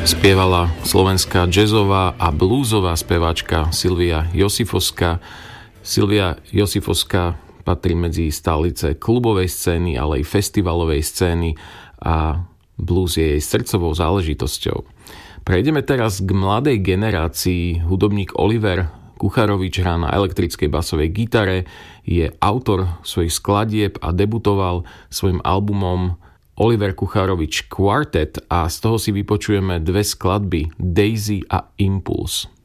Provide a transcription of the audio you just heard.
Spievala slovenská jazzová a bluesová speváčka Silvia Josifovská. Silvia Josifovská patrí medzi stálice klubovej scény, ale aj festivalovej scény a blues je jej srdcovou záležitosťou. Prejdeme teraz k mladej generácii. Hudobník Oliver Kucharovič hrá na elektrickej basovej gitare, je autor svojich skladieb a debutoval svojim albumom Oliver Kucharovič Quartet a z toho si vypočujeme dve skladby Daisy a Impulse.